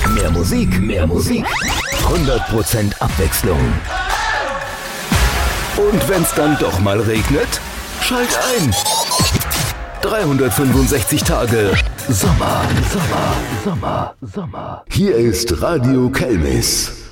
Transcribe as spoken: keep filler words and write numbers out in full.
Mehr Musik, mehr Musik. hundert Prozent Abwechslung. Und wenn's dann doch mal regnet, schalt ein. dreihundertfünfundsechzig Tage Sommer, Sommer, Sommer, Sommer. Hier ist Radio Kelmis.